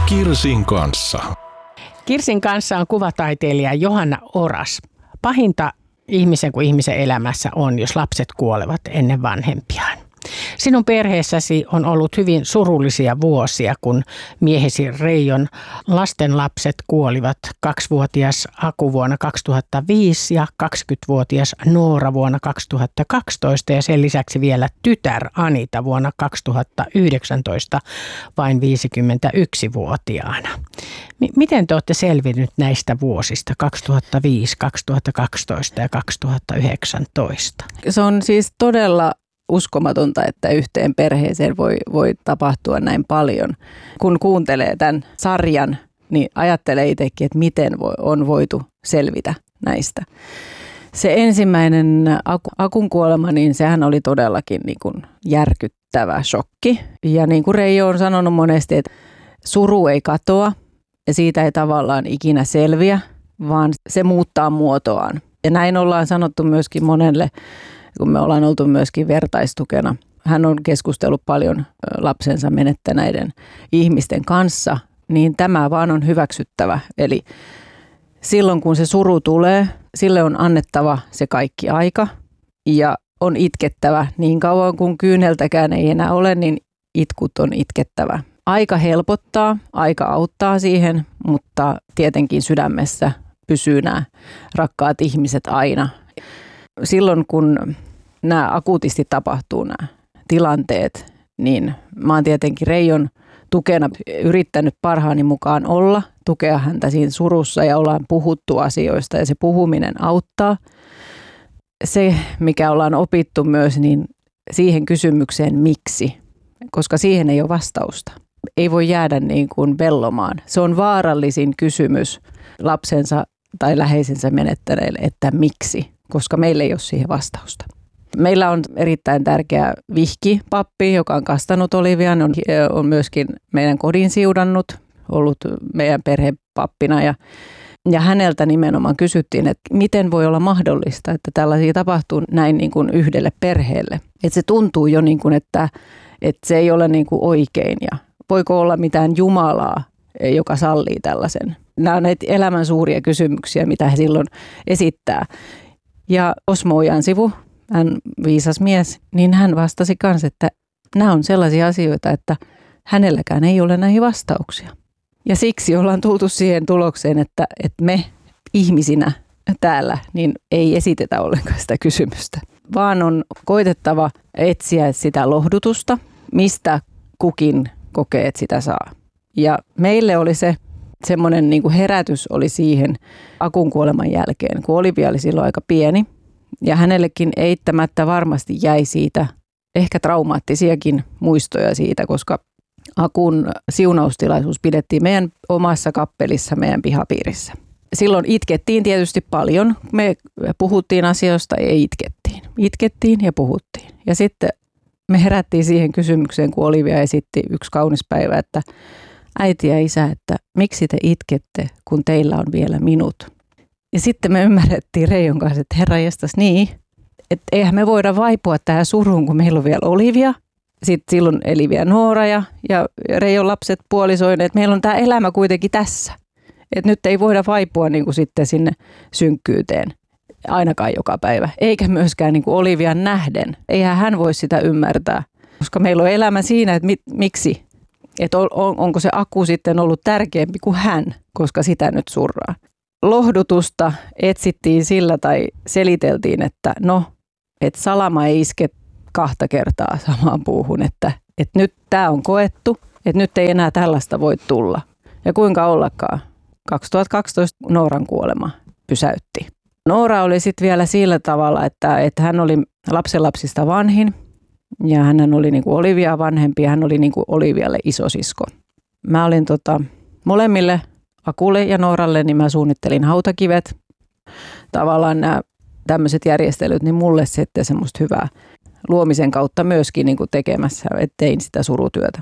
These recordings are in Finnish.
Kirsin kanssa. Kirsin kanssa on kuvataiteilija Johanna Oras. Pahinta ihmisen kuin ihmisen elämässä on, jos lapset kuolevat ennen vanhempiaan. Sinun perheessäsi on ollut hyvin surullisia vuosia, kun miehesi Reijon lastenlapset kuolivat 2-vuotias Aku vuonna 2005 ja 20-vuotias Noora vuonna 2012 ja sen lisäksi vielä tytär Anita vuonna 2019 vain 51-vuotiaana. Miten te olette selvinnyt näistä vuosista 2005, 2012 ja 2019? Se on siis todella uskomatonta, että yhteen perheeseen voi tapahtua näin paljon. Kun kuuntelee tämän sarjan, niin ajattelee itsekin, että miten on voitu selvitä näistä. Se ensimmäinen Akun kuolema, niin sehän oli todellakin niin kuin järkyttävä shokki. Ja niin kuin Reijo on sanonut monesti, että suru ei katoa ja siitä ei tavallaan ikinä selviä, vaan se muuttaa muotoaan. Ja näin ollaan sanottu myöskin monelle, kun me ollaan oltu myöskin vertaistukena. Hän on keskustellut paljon lapsensa menettäneiden ihmisten kanssa, niin tämä vaan on hyväksyttävä. Eli silloin kun se suru tulee, sille on annettava se kaikki aika ja on itkettävä. Niin kauan kun kyyneltäkään ei enää ole, niin itkut on itkettävä. Aika helpottaa, aika auttaa siihen, mutta tietenkin sydämessä pysyy nämä rakkaat ihmiset aina. Silloin kun nämä akuutisti tapahtuu nämä tilanteet, niin mä oon tietenkin Reijon tukena yrittänyt parhaani mukaan olla, tukea häntä siinä surussa ja ollaan puhuttu asioista ja se puhuminen auttaa. Se, mikä ollaan opittu myös, niin siihen kysymykseen miksi, koska siihen ei ole vastausta. Ei voi jäädä niin kuin vellomaan. Se on vaarallisin kysymys lapsensa tai läheisensä menettäneille, että miksi, koska meillä ei ole siihen vastausta. Meillä on erittäin tärkeä vihkipappi, joka on kastanut Olivian, on myöskin meidän kodin siudannut, ollut meidän perhepappina ja häneltä nimenomaan kysyttiin, että miten voi olla mahdollista, että tällaisia tapahtuu näin niin kuin yhdelle perheelle. Että se tuntuu jo niin kuin, että se ei ole niin kuin oikein ja voiko olla mitään Jumalaa, joka sallii tällaisen. Nämä on näitä elämän suuria kysymyksiä, mitä he silloin esittää. Ja Osmo Ojansivu, hän viisas mies, niin hän vastasi kanssa, että nämä on sellaisia asioita, että hänelläkään ei ole näihin vastauksia. Ja siksi ollaan tultu siihen tulokseen, että me ihmisinä täällä niin ei esitetä ollenkaan sitä kysymystä, vaan on koitettava etsiä sitä lohdutusta, mistä kukin kokee, että sitä saa. Ja meille oli semmoinen niin kuin herätys oli siihen Akun kuoleman jälkeen, kun Olivia oli silloin aika pieni. Ja hänellekin eittämättä varmasti jäi siitä ehkä traumaattisiakin muistoja siitä, koska Akun siunaustilaisuus pidettiin meidän omassa kappelissa, meidän pihapiirissä. Silloin itkettiin tietysti paljon. Me puhuttiin asioista ja itkettiin. Itkettiin ja puhuttiin. Ja sitten me herättiin siihen kysymykseen, kun Olivia esitti yksi kaunis päivä, että äiti ja isä, että miksi te itkette, kun teillä on vielä minut? Ja sitten me ymmärrettiin Reijon kanssa, että herra jestas niin, että eihän me voida vaipua tähän suruun, kun meillä on vielä Olivia. Sitten silloin eli vielä Noora ja Reijon lapset puolisoineet, että meillä on tämä elämä kuitenkin tässä. Että nyt ei voida vaipua niin kuin sitten sinne synkkyyteen ainakaan joka päivä, eikä myöskään niin kuin Olivian nähden. Eihän hän voi sitä ymmärtää, koska meillä on elämä siinä, että miksi. Että onko se Aku sitten ollut tärkeämpi kuin hän, koska sitä nyt surraa. Lohdutusta etsittiin sillä tai seliteltiin, että että salama ei iske 2 kertaa samaan puuhun, että nyt tämä on koettu, että nyt ei enää tällaista voi tulla. Ja kuinka ollakaan, 2012 Nooran kuolema pysäytti. Noora oli sitten vielä sillä tavalla, että hän oli lapsenlapsista vanhin ja hän oli niin kuin Olivia vanhempi ja hän oli niin kuin Olivialle isosisko. Mä olin molemmille Akulle ja Nooralle, niin mä suunnittelin hautakivet. Tavallaan nämä tämmöiset järjestelyt, niin mulle sitten semmoista hyvää luomisen kautta myöskin niin kuin tekemässä, että tein sitä surutyötä.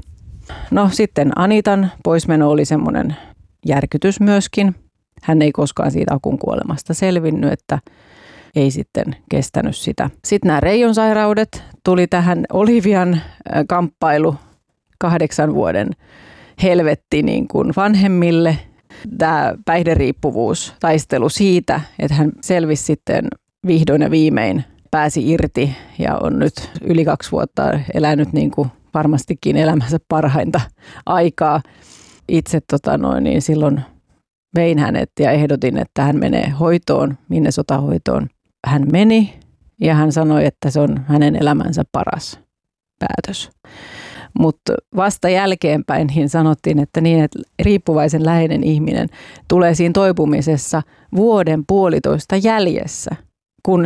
No sitten Anitan poismeno oli semmoinen järkytys myöskin. Hän ei koskaan siitä Akun kuolemasta selvinnyt, että ei sitten kestänyt sitä. Sitten nämä Reijon sairaudet tuli tähän Olivian kamppailu 8 vuoden helvetti niin kuin vanhemmille. Tämä päihderiippuvuus, taistelu siitä, että hän selvisi sitten vihdoin ja viimein, pääsi irti ja on nyt yli 2 vuotta elänyt niin kuin varmastikin elämänsä parhainta aikaa. Itse niin silloin vein hänet ja ehdotin, että hän menee hoitoon, Minnesota-hoitoon. Hän meni ja hän sanoi, että se on hänen elämänsä paras päätös. Mutta vasta jälkeenpäin niin sanottiin, että niin, että riippuvaisen läheinen ihminen tulee siinä toipumisessa 1,5 vuoden jäljessä, kun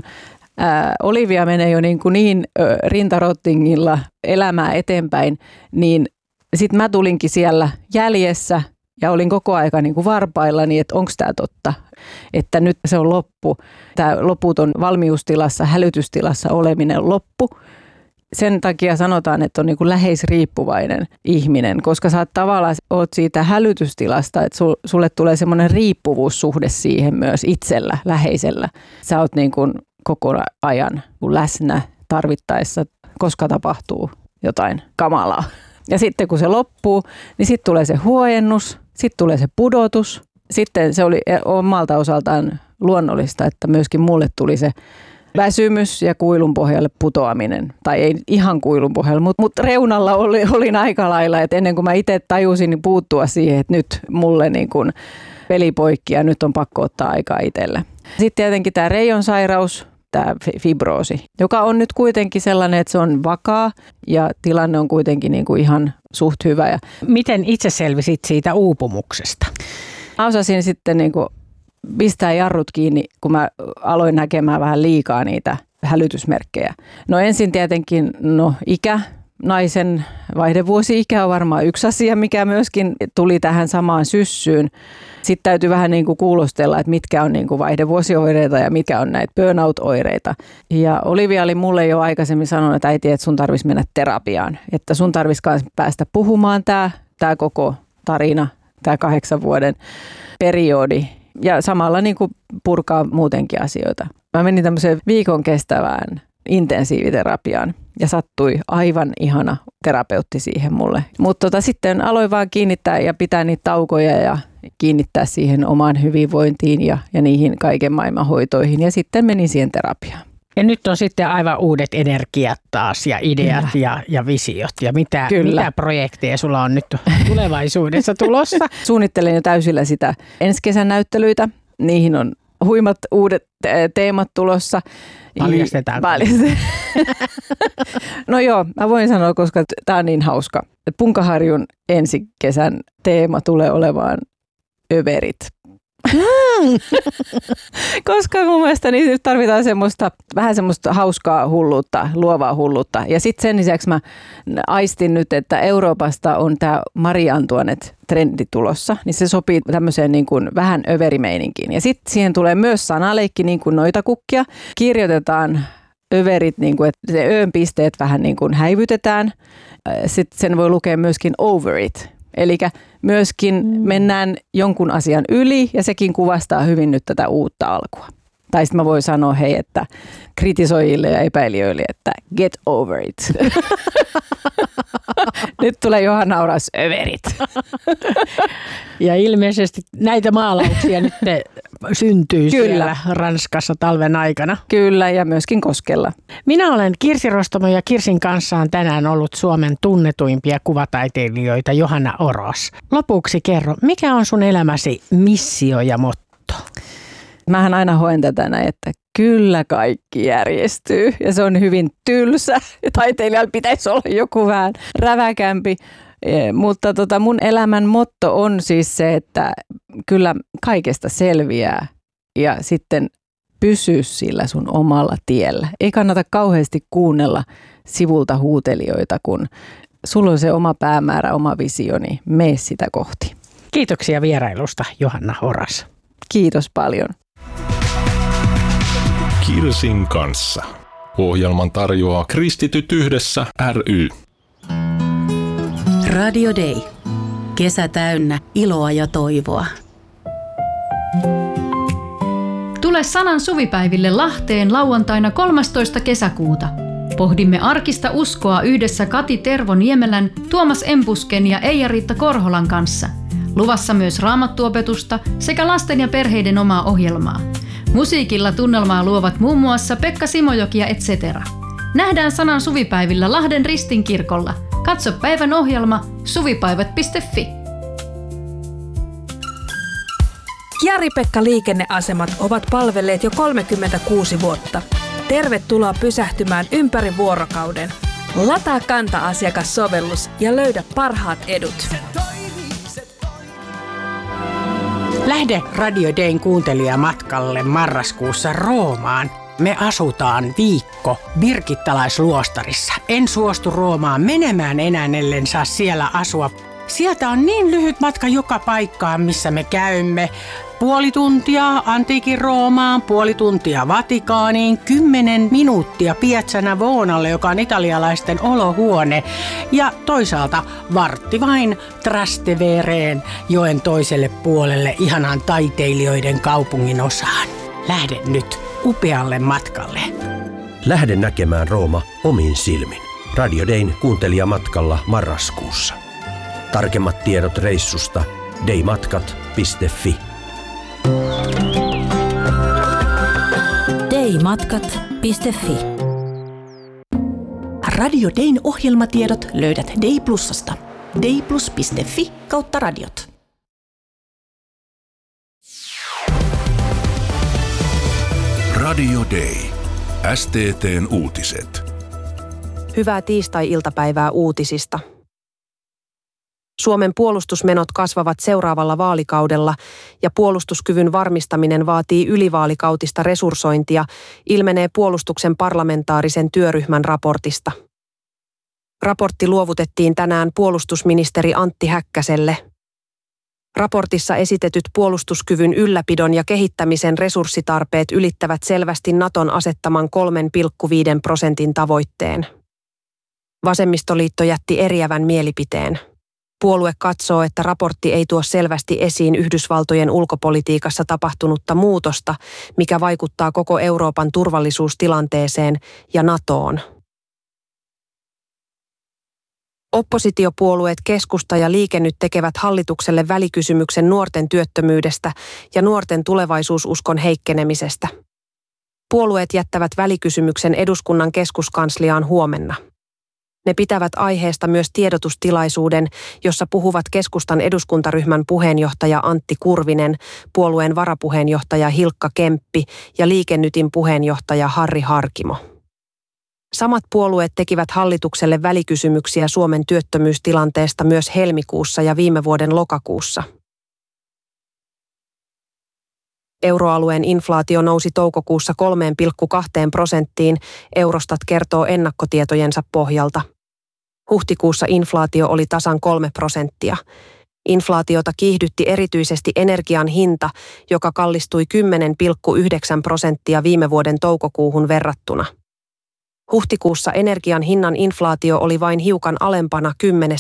Olivia menee jo niin rintarottingilla elämää eteenpäin, niin sitten mä tulinkin siellä jäljessä ja olin koko aika niin kuin varpaillani, että onko tämä totta, että nyt se on loppu. Tämä loputon valmiustilassa, hälytystilassa oleminen loppu. Sen takia sanotaan, että on niin kuin läheisriippuvainen ihminen, koska sä oot siitä hälytystilasta, että sulle tulee semmoinen riippuvuussuhde siihen myös itsellä, läheisellä. Sä oot niin kuin koko ajan läsnä tarvittaessa, koska tapahtuu jotain kamalaa. Ja sitten kun se loppuu, niin sitten tulee se huojennus, sitten tulee se pudotus. Sitten se oli omalta osaltaan luonnollista, että myöskin mulle tuli se väsymys ja kuilun pohjalle putoaminen. Tai ei ihan kuilun pohjalle, mutta reunalla olin aika lailla, että ennen kuin mä itse tajusin niin puuttua siihen, että nyt mulle niin kuin peli poikki ja nyt on pakko ottaa aikaa itselle. Sitten tietenkin tämä Reijon sairaus, tämä fibroosi, joka on nyt kuitenkin sellainen, että se on vakaa ja tilanne on kuitenkin niin kuin ihan suht hyvä. Miten itse selvisit siitä uupumuksesta? Mä osasin sitten niin kuin pistää jarrut kiinni, kun mä aloin näkemään vähän liikaa niitä hälytysmerkkejä. No ensin tietenkin ikä. Naisen vaihdevuosi-ikä on varmaan yksi asia, mikä myöskin tuli tähän samaan syssyyn. Sitten täytyy vähän niin kuin kuulostella, että mitkä on niin kuin vaihdevuosioireita ja mitkä on näitä burnout-oireita. Ja Olivia oli mulle jo aikaisemmin sanonut, että äiti, että sun tarvitsisi mennä terapiaan. Että sun tarvitsisi myös päästä puhumaan tämä koko tarina, tämä 8 vuoden periodi. Ja samalla niin kuin purkaa muutenkin asioita. Mä menin tämmöiseen viikon kestävään intensiiviterapiaan ja sattui aivan ihana terapeutti siihen mulle. Mutta sitten aloin vaan kiinnittää ja pitää niitä taukoja ja kiinnittää siihen omaan hyvinvointiin ja niihin kaiken maailman hoitoihin ja sitten menin siihen terapiaan. Ja nyt on sitten aivan uudet energiat taas ja ideat ja visiot ja mitä projekteja sulla on nyt tulevaisuudessa tulossa? Suunnittelen jo täysillä sitä ensi kesän näyttelyitä. Niihin on huimat uudet teemat tulossa. Paljastetaanko? No joo, mä voin sanoa, koska tää on niin hauska. Punkaharjun ensi kesän teema tulee olemaan överit. Koska mun mielestä niin tarvitaan vähän semmoista hauskaa hulluutta, luovaa hulluutta. Ja sitten sen lisäksi mä aistin nyt, että Euroopasta on tämä Marie Antoinette-trendi tulossa, niin se sopii tämmöiseen niin kuin vähän överimeininkiin. Ja sitten siihen tulee myös sanaleikki, niin kuin noita kukkia. Kirjoitetaan överit, niin kuin, että se öön pisteet vähän niin kuin häivytetään. Sitten sen voi lukea myöskin over it. Eli myöskin mennään jonkun asian yli ja sekin kuvastaa hyvin nyt tätä uutta alkua. Tai sitten mä voin sanoa että kritisoijille ja epäilijöille, että get over it. Nyt tulee Johanna Oras överit. Ja ilmeisesti näitä maalauksia nyt syntyy siellä Ranskassa talven aikana. Kyllä, ja myöskin Koskella. Minä olen Kirsi Rostomo ja Kirsin kanssa on tänään ollut Suomen tunnetuimpia kuvataiteilijoita Johanna Oras. Lopuksi kerro, mikä on sun elämäsi missio ja motto? Mähän aina hoen tätä näin, että kyllä kaikki järjestyy ja se on hyvin tylsä. Taiteilijalla pitäisi olla joku vähän räväkämpi. Mutta mun elämän motto on siis se, että kyllä kaikesta selviää ja sitten pysy sillä sun omalla tiellä. Ei kannata kauheasti kuunnella sivulta huutelijoita, kun sulla on se oma päämäärä, oma visio, niin mene sitä kohti. Kiitoksia vierailusta, Johanna Oras. Kiitos paljon. Kirsin kanssa. Ohjelman tarjoaa Kristityt yhdessä ry. Radio Day. Kesä täynnä iloa ja toivoa. Tule Sanan suvipäiville Lahteen lauantaina 13. kesäkuuta. Pohdimme arkista uskoa yhdessä Kati Tervo-Niemelän, Tuomas Empusken ja Eija-Riitta Korholan kanssa. Luvassa myös raamattuopetusta sekä lasten ja perheiden omaa ohjelmaa. Musiikilla tunnelmaa luovat muun muassa Pekka Simojoki ja etc. Nähdään sanan suvipäivillä Lahden Ristinkirkolla. Katso päivän ohjelma suvipäivät.fi. Jari-Pekka liikenneasemat ovat palvelleet jo 36 vuotta. Tervetuloa pysähtymään ympäri vuorokauden. Lataa Kanta-asiakassovellus ja löydä parhaat edut. Lähde Radio Dayn kuuntelijamatkalle marraskuussa Roomaan. Me asutaan viikko birgittalaisluostarissa. En suostu Roomaan menemään enää, ellen saa siellä asua. Sieltä on niin lyhyt matka joka paikkaan, missä me käymme. Puoli tuntia antiikin Roomaan, puoli tuntia Vatikaaniin, 10 minuuttia Piazza Navonalle, joka on italialaisten olohuone. Ja toisaalta vartti vain Trastevereen, joen toiselle puolelle, ihanaan taiteilijoiden kaupungin osaan. Lähde nyt upealle matkalle. Lähde näkemään Rooma omin silmin. Radio Dayn kuuntelijamatkalla marraskuussa. Tarkemmat tiedot reissusta daymatkat.fi. daymatkat.fi. Radio Dayn ohjelmatiedot löydät Day Plusasta. dayplus.fi/radiot. Radio Day. STT:n uutiset. Hyvää tiistai-iltapäivää uutisista. Suomen puolustusmenot kasvavat seuraavalla vaalikaudella ja puolustuskyvyn varmistaminen vaatii ylivaalikautista resurssointia, ilmenee puolustuksen parlamentaarisen työryhmän raportista. Raportti luovutettiin tänään puolustusministeri Antti Häkkäselle. Raportissa esitetyt puolustuskyvyn ylläpidon ja kehittämisen resurssitarpeet ylittävät selvästi Naton asettaman 3,5% tavoitteen. Vasemmistoliitto jätti eriävän mielipiteen. Puolue katsoo, että raportti ei tuo selvästi esiin Yhdysvaltojen ulkopolitiikassa tapahtunutta muutosta, mikä vaikuttaa koko Euroopan turvallisuustilanteeseen ja NATOon. Oppositiopuolueet Keskusta ja Liike Nyt tekevät hallitukselle välikysymyksen nuorten työttömyydestä ja nuorten tulevaisuususkon heikkenemisestä. Puolueet jättävät välikysymyksen eduskunnan keskuskansliaan huomenna. Ne pitävät aiheesta myös tiedotustilaisuuden, jossa puhuvat keskustan eduskuntaryhmän puheenjohtaja Antti Kurvinen, puolueen varapuheenjohtaja Hilkka Kemppi ja Liike Nytin puheenjohtaja Harri Harkimo. Samat puolueet tekivät hallitukselle välikysymyksiä Suomen työttömyystilanteesta myös helmikuussa ja viime vuoden lokakuussa. Euroalueen inflaatio nousi toukokuussa 3,2%, Eurostat kertoo ennakkotietojensa pohjalta. Huhtikuussa inflaatio oli tasan 3%. Inflaatiota kiihdytti erityisesti energian hinta, joka kallistui 10,9% viime vuoden toukokuuhun verrattuna. Huhtikuussa energian hinnan inflaatio oli vain hiukan alempana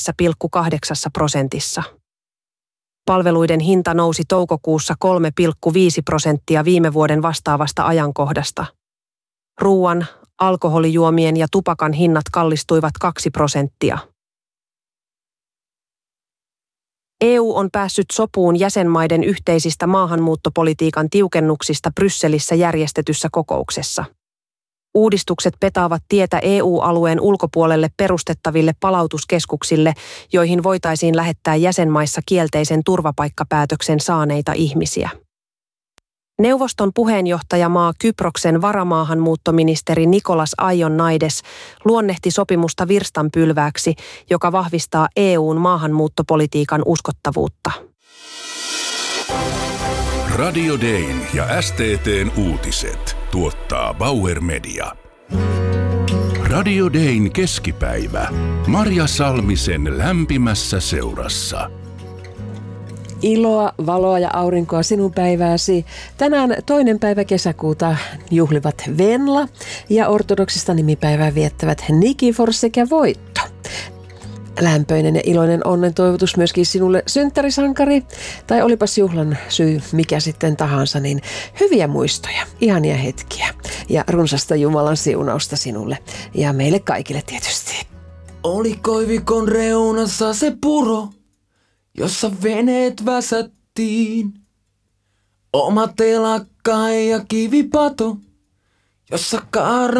10,8%. Palveluiden hinta nousi toukokuussa 3,5% viime vuoden vastaavasta ajankohdasta. Ruoan, alkoholijuomien ja tupakan hinnat kallistuivat 2%. EU on päässyt sopuun jäsenmaiden yhteisistä maahanmuuttopolitiikan tiukennuksista Brysselissä järjestetyssä kokouksessa. Uudistukset petaavat tietä EU-alueen ulkopuolelle perustettaville palautuskeskuksille, joihin voitaisiin lähettää jäsenmaissa kielteisen turvapaikkapäätöksen saaneita ihmisiä. Neuvoston puheenjohtajamaa Kyproksen varamaahanmuuttoministeri Nikolas Aionnaides luonnehti sopimusta virstanpylvääksi, joka vahvistaa EU:n maahanmuuttopolitiikan uskottavuutta. Radio Dayn ja STT:n uutiset tuottaa Bauer Media. Radio Dayn keskipäivä. Marja Salmisen lämpimässä seurassa. Iloa, valoa ja aurinkoa sinun päivääsi. Tänään 2. päivä kesäkuuta juhlivat Venla ja ortodoksista nimipäivää viettävät Nikifor sekä Voitto. lämpöinen ja iloinen onnen toivotus myöskin sinulle synttärisankari. Tai olipas juhlan syy mikä sitten tahansa, niin hyviä muistoja, ihania hetkiä ja runsasta Jumalan siunausta sinulle ja meille kaikille tietysti. Oli koivikon reunassa se puro, jossa veneet väsättiin. Oma telakka ja kivipato, jossa kaara